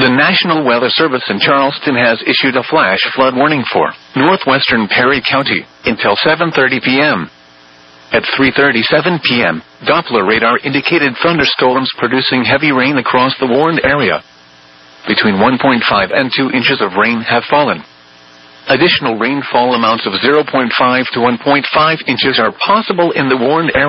The National Weather Service in Charleston has issued a flash flood warning for northwestern Perry County until 7:30 p.m. At 3:37 p.m., Doppler radar indicated thunderstorms producing heavy rain across the warned area. Between 1.5 and 2 inches of rain have fallen. Additional rainfall amounts of 0.5 to 1.5 inches are possible in the warned area.